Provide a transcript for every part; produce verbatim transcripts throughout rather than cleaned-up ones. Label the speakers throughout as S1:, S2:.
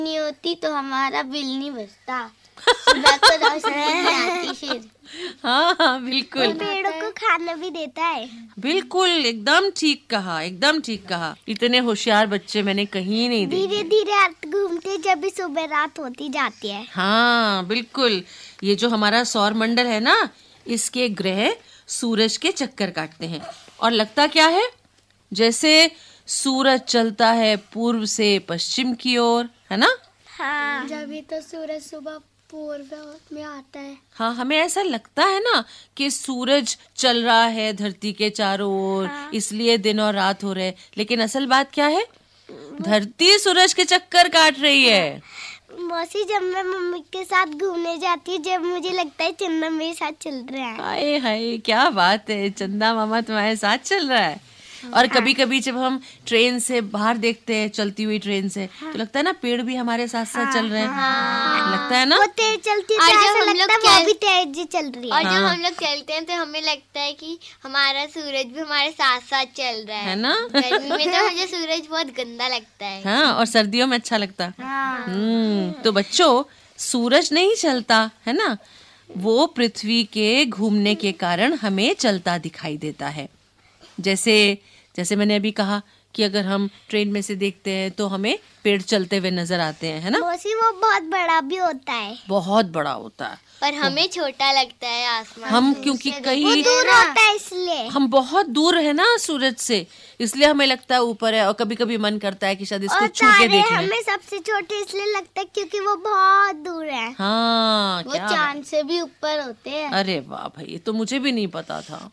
S1: नहीं होती तो हमारा बिल नहीं बचता। सुबह को रोशनी नहीं आती फिर।
S2: हाँ हाँ बिल्कुल।
S1: पेड़ों को खाना भी देता है।
S2: बिल्कुल एकदम ठीक कहा, एकदम ठीक कहा। इतने होशियार बच्चे मैंने कहीं नहीं देखे।
S1: धीरे धीरे अर्थ घूमते जब भी सुबह रात होती जाती है।
S2: हाँ बिल्कुल। ये जो हमारा सौर मंडल है ना, इसके ग्रह सूरज के चक्कर काटते हैं और लगता क्या है जैसे सूरज चलता है पूर्व से पश्चिम की ओर, है ना?
S1: हाँ। जब भी तो सूरज सुबह पूर्व में आता है।
S2: हाँ, हमें ऐसा लगता है ना कि सूरज चल रहा है धरती के चारों ओर, हाँ। इसलिए दिन और रात हो रहे, लेकिन असल बात क्या है? धरती सूरज के चक्कर काट रही है।
S1: मौसी, जब मैं मम्मी के साथ घूमने जाती हूँ, जब मुझे लगता है चंदा मेरे साथ चल रहा है।
S2: हाय हाय, क्या बात है, चंदा मामा तुम्हारे साथ चल रहा है। और कभी कभी जब हम ट्रेन से बाहर देखते हैं, चलती हुई ट्रेन से, तो लगता है ना पेड़ भी हमारे साथ साथ चल रहे हैं। हाँ। लगता है ना
S1: वो तेज चलती है तो ऐसा लगता है वो भी तेज चल रही है।
S3: और जब हम लोग चलते हैं तो हमें लगता है कि हमारा सूरज भी हमारे साथ साथ चल रहा है,
S2: है ना?
S3: गर्मी में तो मुझे सूरज बहुत गंदा लगता है।
S2: हाँ, और सर्दियों में अच्छा लगता है। हाँ। हम्म, तो बच्चों, सूरज नहीं चलता है ना, वो पृथ्वी के घूमने के कारण हमें चलता दिखाई देता है। जैसे जैसे मैंने अभी कहा कि अगर हम ट्रेन में से देखते हैं तो हमें पेड़ चलते हुए नजर आते हैं, है ना?
S1: मौसी, वो बहुत बड़ा भी होता है।
S2: बहुत बड़ा होता है,
S3: पर हमें छोटा लगता है आसमान।
S2: हम क्योंकि कई
S1: वो दूर होता है इसलिए।
S2: हम बहुत दूर है ना सूरज से, इसलिए हमें लगता है ऊपर है। और कभी कभी मन करता है कि शायद इसको छू के देख लें।
S1: हमें सबसे छोटे इसलिए लगता है क्योंकि वो बहुत दूर है।
S2: हाँ,
S1: वो चांद से भी ऊपर होते हैं।
S2: अरे वाह भाई, ये तो मुझे भी नहीं पता था।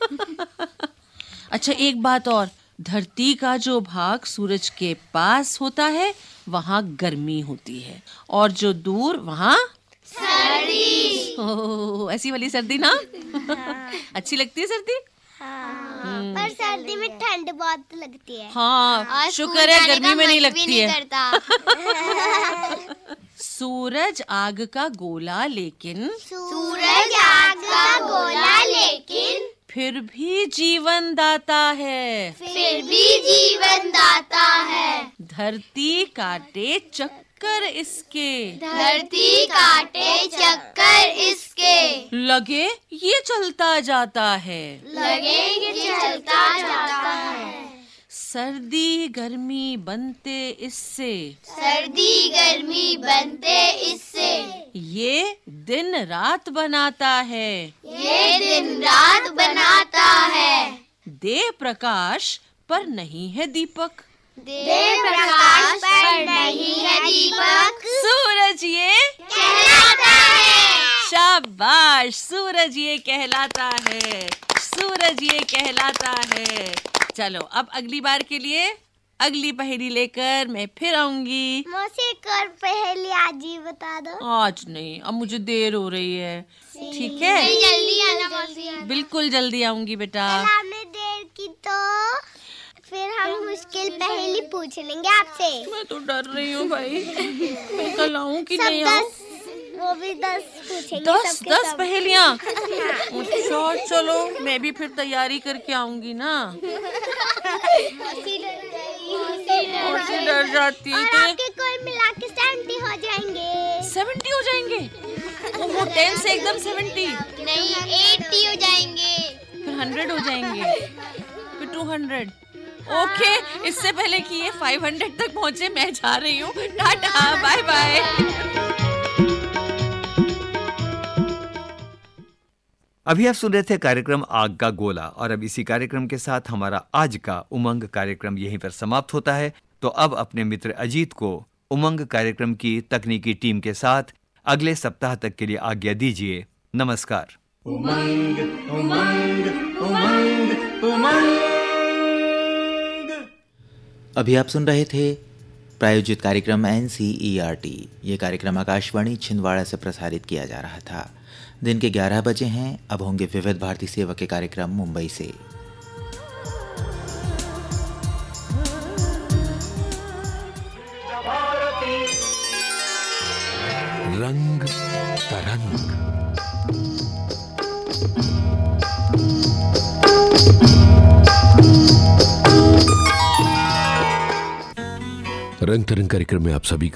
S2: अच्छा, एक बात और, धरती का जो भाग सूरज के पास होता है वहाँ गर्मी होती है, और जो दूर वहाँ सर्दी। ओह, ऐसी वाली सर्दी ना? हाँ। अच्छी लगती है सर्दी।
S1: हाँ। पर सर्दी में ठंड बहुत लगती है।
S2: हाँ, शुक्र है गर्मी में नहीं लगती
S3: नहीं
S2: है। सूरज आग का गोला लेकिन
S1: सूरज आग का गोला लेकिन
S2: फिर भी जीवन दाता है।
S1: फिर भी जीवन दाता है।
S2: धरती काटे चक्कर इसके,
S1: धरती काटे चक्कर इसके,
S2: लगे ये चलता जाता है,
S1: लगे ये चलता जाता है।
S2: सर्दी गर्मी बनते इससे,
S1: सर्दी गर्मी बनते इससे,
S2: ये दिन रात बनाता है,
S1: ये दिन रात बनाता है।
S2: दे प्रकाश पर नहीं है दीपक,
S1: दे प्रकाश पर नहीं है दीपक,
S2: सूरज ये
S1: कहलाता है।
S2: शाबाश, सूरज ये कहलाता है, सूरज ये कहलाता है। चलो, अब अगली बार के लिए अगली पहेली लेकर मैं फिर आऊंगी।
S1: मौसी, एक और पहेली आज ही बता दो।
S2: आज नहीं, अब मुझे देर हो रही है। ठीक है,
S1: जल्दी आना मौसी।
S2: बिल्कुल जल्दी आऊंगी बेटा।
S1: आपने देर की तो फिर हम मुश्किल पहेली पूछ लेंगे आपसे।
S2: मैं तो डर रही हूँ भाई, मैं कल आऊँ कि नहीं आऊँ?
S1: वो भी दस पूछेंगे।
S2: दस दस पहेलियाँ? अच्छा चलो, मैं भी फिर तैयारी करके आऊंगी ना। मौसी डर जाती है।
S1: और आपके कोई मिला के सेवेंटी हो जाएंगे।
S2: सेवेंटी हो जाएंगे? ओहो, टेन से एकदम सेवेंटी?
S3: नहीं, एट्टी हो जाएंगे।
S2: फिर हंड्रेड हो जाएंगे, फिर टू हंड्रेड। ओके, इससे पहले कि ये फाइव हंड्रेड तक पहुँचे मैं जा रही हूँ। Tata, bye bye.
S4: अभी आप सुन रहे थे कार्यक्रम आग का गोला, और अब इसी कार्यक्रम के साथ हमारा आज का उमंग कार्यक्रम यहीं पर समाप्त होता है। तो अब अपने मित्र अजीत को उमंग कार्यक्रम की तकनीकी टीम के साथ अगले सप्ताह तक के लिए आज्ञा दीजिए। नमस्कार।
S5: उमंग उमंग उमंग उमंग।
S6: अभी आप सुन रहे थे प्रायोजित कार्यक्रम N C E R T. ये कार्यक्रम आकाशवाणी छिंदवाड़ा से प्रसारित किया जा रहा था। दिन के ग्यारह बजे हैं। अब होंगे विविध भारती सेवा के कार्यक्रम मुंबई से।
S7: रंग तरंग, रंग तरंग कार्यक्रम में आप सभी का